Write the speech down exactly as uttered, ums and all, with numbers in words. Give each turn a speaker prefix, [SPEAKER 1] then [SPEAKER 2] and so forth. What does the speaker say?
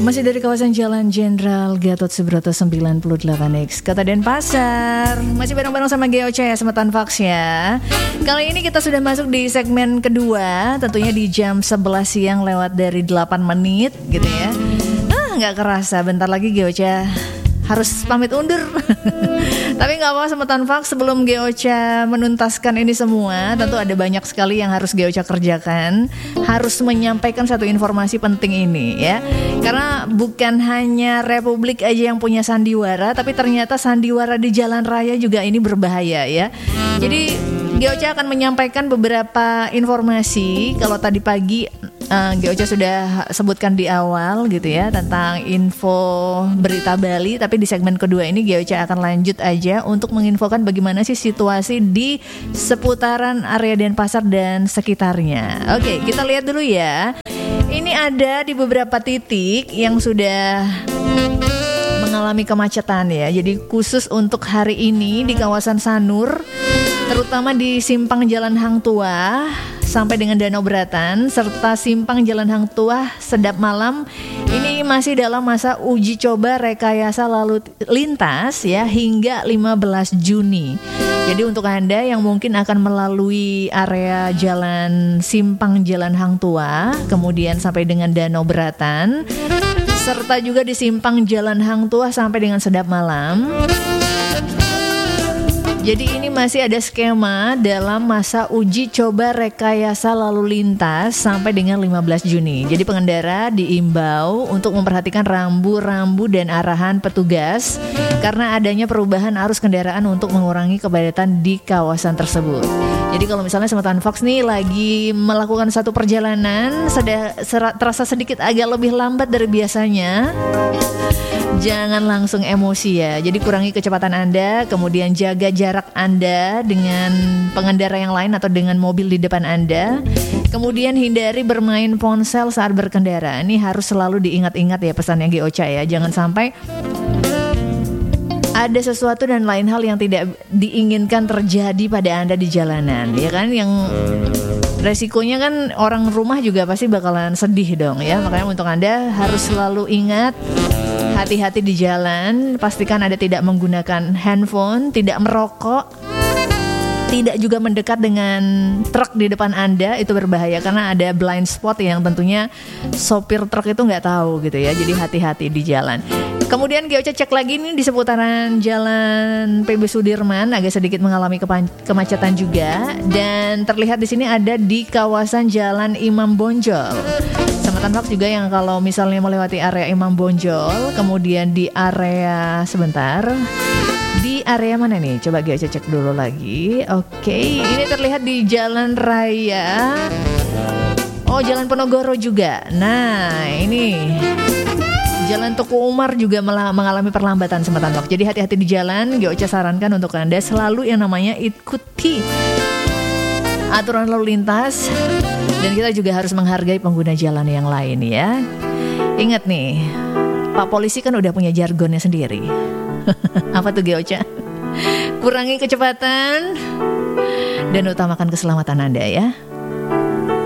[SPEAKER 1] Masih dari kawasan Jalan Jenderal Gatot Subroto sembilan puluh delapan X Kota Denpasar. Masih bareng-bareng sama Geocha ya, Semeton Fox ya. Kali ini kita sudah masuk di segmen kedua, tentunya di jam sebelas siang lewat dari delapan menit gitu ya. Ah, gak kerasa, bentar lagi Geocha harus pamit undur. Tapi gak apa-apa Semeton Fox, sebelum Geocha menuntaskan ini semua, tentu ada banyak sekali yang harus Geocha kerjakan. Harus menyampaikan satu informasi penting ini ya. Karena bukan hanya Republik aja yang punya sandiwara, tapi ternyata sandiwara di jalan raya juga ini berbahaya ya. Jadi Geocha akan menyampaikan beberapa informasi. Kalau tadi pagi uh, Geocha sudah sebutkan di awal gitu ya, tentang info berita Bali. Tapi di segmen kedua ini Geocha akan lanjut aja untuk menginfokan bagaimana sih situasi di seputaran area Denpasar dan sekitarnya. Oke, kita lihat dulu ya. Ini ada di beberapa titik yang sudah mengalami kemacetan ya. Jadi khusus untuk hari ini di kawasan Sanur, terutama di simpang Jalan Hang Tuah sampai dengan Danau Beratan, serta simpang Jalan Hang Tuah Sedap Malam, ini masih dalam masa uji coba rekayasa lalu lintas ya hingga lima belas Juni. Jadi untuk Anda yang mungkin akan melalui area jalan simpang Jalan Hang Tuah, kemudian sampai dengan Danau Beratan, serta juga di simpang Jalan Hang Tuah sampai dengan Sedap Malam. Jadi ini masih ada skema dalam masa uji coba rekayasa lalu lintas sampai dengan lima belas Juni. Jadi pengendara diimbau untuk memperhatikan rambu-rambu dan arahan petugas karena adanya perubahan arus kendaraan untuk mengurangi kepadatan di kawasan tersebut. Jadi kalau misalnya Semeton Fox nih lagi melakukan satu perjalanan seda, ser, terasa sedikit agak lebih lambat dari biasanya, jangan langsung emosi ya. Jadi kurangi kecepatan Anda, kemudian jaga jarak Anda dengan pengendara yang lain atau dengan mobil di depan Anda. Kemudian hindari bermain ponsel saat berkendara. Ini harus selalu diingat-ingat ya pesannya Geocha ya. Jangan sampai ada sesuatu dan lain hal yang tidak diinginkan terjadi pada Anda di jalanan, ya kan? Yang resikonya kan orang rumah juga pasti bakalan sedih dong ya. Makanya untuk Anda harus selalu ingat, hati-hati di jalan, pastikan Anda tidak menggunakan handphone, tidak merokok, tidak juga mendekat dengan truk di depan Anda, itu berbahaya karena ada blind spot yang tentunya sopir truk itu nggak tahu gitu ya. Jadi hati-hati di jalan. Kemudian Geocha cek lagi nih di seputaran Jalan P B Sudirman agak sedikit mengalami kepan- kemacetan juga, dan terlihat di sini ada di kawasan Jalan Imam Bonjol. Semeton Fox juga yang kalau misalnya melewati area Imam Bonjol, kemudian di area sebentar, di area mana nih? Coba Geocha cek dulu lagi. Oke, ini terlihat di Jalan Raya. Oh, Jalan Penogoro juga. Nah, ini Jalan Tuku Umar juga malah mengalami perlambatan Semeton Fox. Jadi hati-hati di jalan. Geocha sarankan untuk Anda selalu yang namanya ikuti aturan lalu lintas, dan kita juga harus menghargai pengguna jalan yang lain ya. Ingat nih, Pak Polisi kan udah punya jargonnya sendiri. Apa tuh Geocha? Kurangi kecepatan dan utamakan keselamatan Anda ya.